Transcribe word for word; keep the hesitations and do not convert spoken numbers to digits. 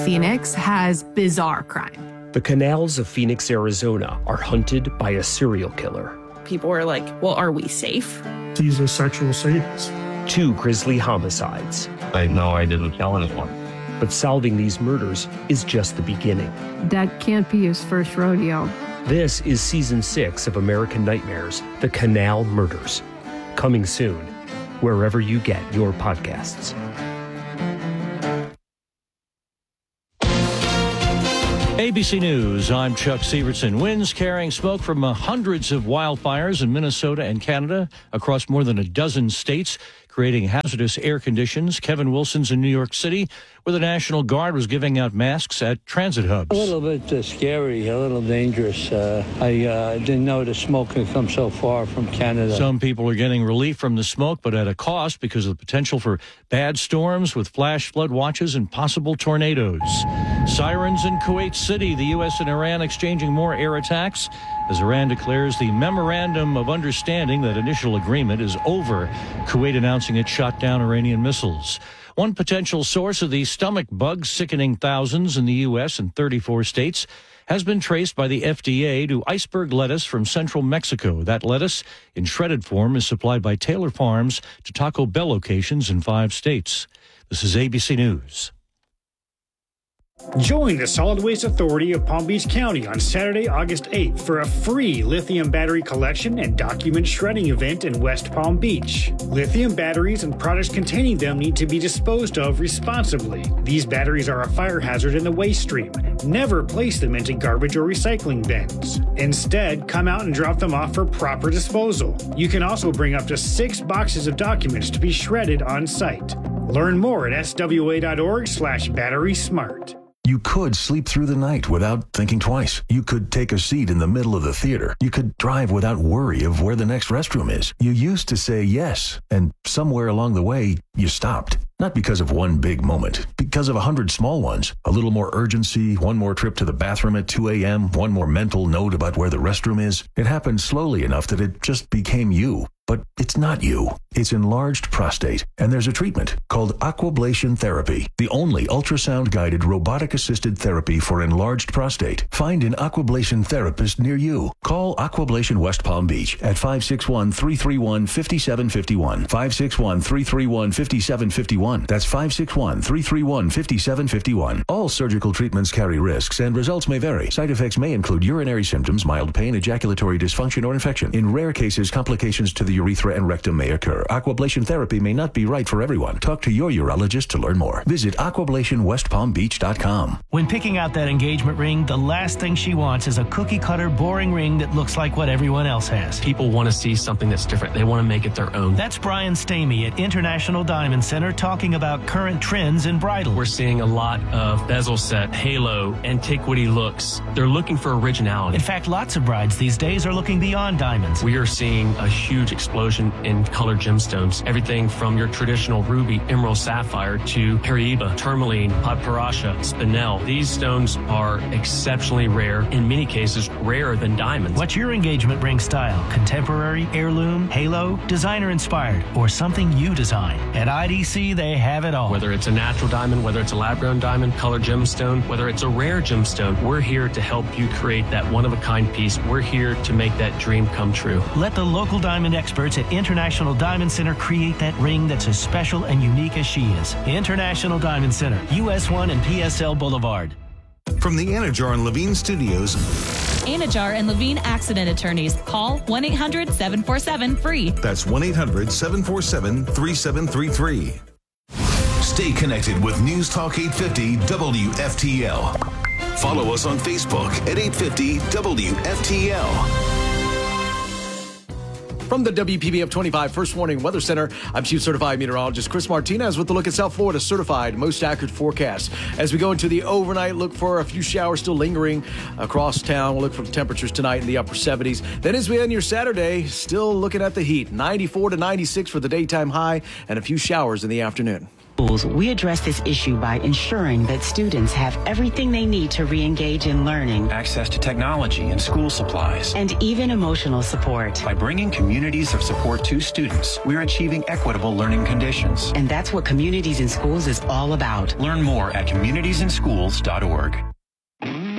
Phoenix has bizarre crime. The canals of Phoenix, Arizona are hunted by a serial killer. People were like, well, are we safe? He's a sexual sadist. Two grisly homicides. I know I didn't kill anyone. But solving these murders is just the beginning. That can't be his first rodeo. This is season six of American Nightmares, The Canal Murders. Coming soon, wherever you get your podcasts. A B C News, I'm Chuck Severson. Winds carrying smoke from uh, hundreds of wildfires in Minnesota and Canada across more than a dozen states, creating hazardous air conditions. Kevin Wilson's in New York City, where the National Guard was giving out masks at transit hubs. A little bit uh, scary, a little dangerous. Uh, I uh, didn't know the smoke could come so far from Canada. Some people are getting relief from the smoke, but at a cost because of the potential for bad storms with flash flood watches and possible tornadoes. Sirens in Kuwait City, the U S and Iran exchanging more air attacks as Iran declares the memorandum of understanding, that initial agreement, is over. Kuwait announcing it shot down Iranian missiles. One potential source of the stomach bug sickening thousands in the U S and thirty-four states has been traced by the F D A to iceberg lettuce from central Mexico. That lettuce, in shredded form, is supplied by Taylor Farms to Taco Bell locations in five states. This is A B C News. Join the Solid Waste Authority of Palm Beach County on Saturday, August eighth for a free lithium battery collection and document shredding event in West Palm Beach. Lithium batteries and products containing them need to be disposed of responsibly. These batteries are a fire hazard in the waste stream. Never place them into garbage or recycling bins. Instead, come out and drop them off for proper disposal. You can also bring up to six boxes of documents to be shredded on site. Learn more at S W A dot org slash battery smart. You could sleep through the night without thinking twice. You could take a seat in the middle of the theater. You could drive without worry of where the next restroom is. You used to say yes, and somewhere along the way, you stopped. Not because of one big moment, because of a hundred small ones. A little more urgency, one more trip to the bathroom at two a.m., one more mental note about where the restroom is. It happened slowly enough that it just became you. But it's not you. It's enlarged prostate, and there's a treatment called Aquablation Therapy, the only ultrasound-guided robotic-assisted therapy for enlarged prostate. Find an Aquablation therapist near you. Call Aquablation West Palm Beach at five six one, three three one, five seven five one, five six one, three three one, five seven five one. That's five six one, three three one, five seven five one. All surgical treatments carry risks, and results may vary. Side effects may include urinary symptoms, mild pain, ejaculatory dysfunction, or infection. In rare cases, complications to the urethra and rectum may occur. Aquablation therapy may not be right for everyone. Talk to your urologist to learn more. Visit aquablation west palm beach dot com. When picking out that engagement ring, the last thing she wants is a cookie-cutter, boring ring that looks like what everyone else has. People want to see something that's different. They want to make it their own. That's Brian Stamey at International Diamond Center talking about current trends in bridal. We're seeing a lot of bezel set, halo, antiquity looks. They're looking for originality. In fact, lots of brides these days are looking beyond diamonds. We are seeing a huge explosion in colored gemstones. Everything from your traditional ruby, emerald, sapphire to Paraiba, tourmaline, paparasha, spinel. These stones are exceptionally rare, in many cases rarer than diamonds. What's your engagement ring style? Contemporary, heirloom, halo, designer inspired, or something you design? At I D C, they have it all. Whether it's a natural diamond, whether it's a lab-grown diamond, colored gemstone, whether it's a rare gemstone, we're here to help you create that one-of-a-kind piece. We're here to make that dream come true. Let the local diamond experts at International Diamond Center create that ring that's as special and unique as she is. International Diamond Center, U S one and P S L Boulevard. From the Anajar and Levine Studios. Anajar and Levine Accident Attorneys. Call one eight hundred, seven four seven, free. That's one eight hundred, seven four seven, three seven three three. Stay connected with News Talk eight fifty W F T L. Follow us on Facebook at eight fifty W F T L. From the W P B F twenty-five First Warning Weather Center, I'm Chief Certified Meteorologist Chris Martinez with the look at South Florida's certified most accurate forecast. As we go into the overnight, look for a few showers still lingering across town. We'll look for temperatures tonight in the upper seventies. Then as we end your Saturday, still looking at the heat. ninety-four to ninety-six for the daytime high and a few showers in the afternoon. schools, we address this issue by ensuring that students have everything they need to re-engage in learning, access to technology and school supplies, and even emotional support. By bringing communities of support to students, we're achieving equitable learning conditions. And that's what Communities in Schools is all about. Learn more at communities in schools dot org.